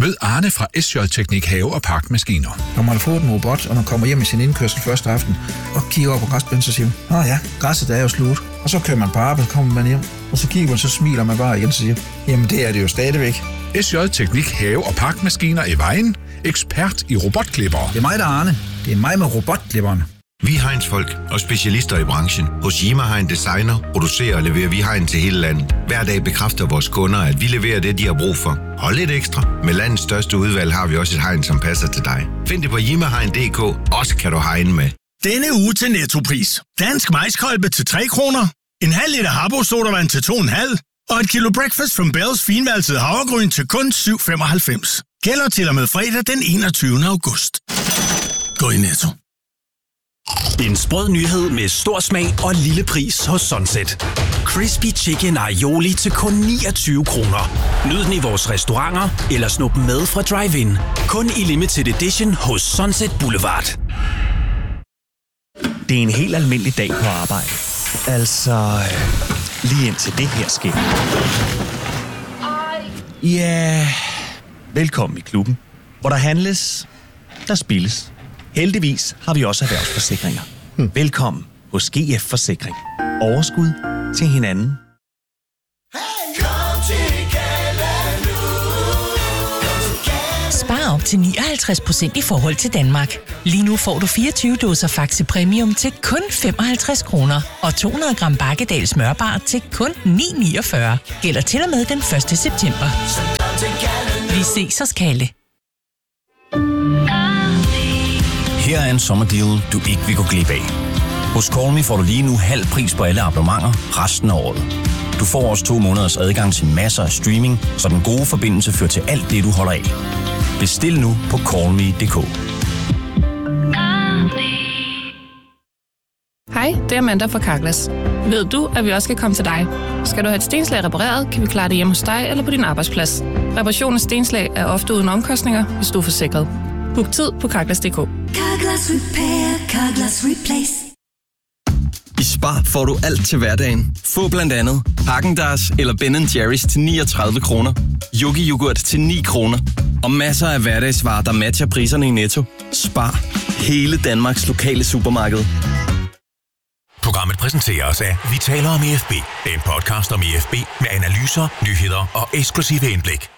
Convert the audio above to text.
Mød Arne fra SJ Teknik Have og Parkmaskiner. Når man har fået en robot, og man kommer hjem i sin indkørsel første aften, og kigger over på græsplænen, så siger man, ja, græsset er jo slut. Og så kører man på arbejde, så kommer man hjem, og så kigger man, så smiler man bare igen og siger, jamen det er det jo stadigvæk. SJ Teknik Have og Parkmaskiner i Vejen. Ekspert i robotklipper. Det er mig, der er Arne. Det er mig med robotklipperne. Vi er Heinz-folk og specialister i branchen. Hos Yima Hein Designer producerer og leverer vi hegn til hele landet. Hver dag bekræfter vores kunder, at vi leverer det, de har brug for. Hold lidt ekstra. Med landets største udvalg har vi også et hegn, som passer til dig. Find det på yimahegn.dk. Også kan du hegne med. Denne uge til Nettopris. Dansk majskolbe til 3 kroner. En halv liter Habbo sodavand til 2,5. Og et kilo Breakfast from Bells finvalset havregryn til kun 7,95. Gælder til og med fredag den 21. august. Gå i Netto. En sprød nyhed med stor smag og lille pris hos Sunset. Crispy Chicken Aioli til kun 29 kroner. Nyd den i vores restauranter eller snup den med fra Drive-In. Kun i limited edition hos Sunset Boulevard. Det er en helt almindelig dag på arbejde. Altså, lige indtil det her sker. Ja, velkommen i klubben, hvor der handles, der spilles. Heldigvis har vi også erhvervsforsikringer. Velkommen hos GF Forsikring. Overskud til hinanden. Spar op til 59% i forhold til Danmark. Lige nu får du 24 dåser Faxe Premium til kun 55 kroner. Og 200 gram Bakkedal smørbar til kun 9,49. Gælder til og med den 1. september. Vi ses hos Kalle. Her er en sommerdeal, du ikke vil gå glip af. Hos Call Me får du lige nu halv pris på alle abonnementer resten af året. Du får også 2 måneders adgang til masser af streaming, så den gode forbindelse fører til alt det, du holder af. Bestil nu på callme.dk. Hej, det er Amanda fra Carglass. Ved du, at vi også skal komme til dig? Skal du have et stenslag repareret, kan vi klare det hjemme hos dig eller på din arbejdsplads. Reparation af stenslag er ofte uden omkostninger, hvis du er forsikret. Book tid på Carglass.dk. Carglass Repair, Carglass Replace. I Spar får du alt til hverdagen. Få blandt andet Häagen-Dazs eller Ben & Jerry's til 39 kroner. Yogi-yoghurt til 9 kroner. Og masser af hverdagsvarer, der matcher priserne i Netto. Spar. Hele Danmarks lokale supermarked. Programmet præsenteres af Vi taler om IFB. En podcast om IFB med analyser, nyheder og eksklusive indblik.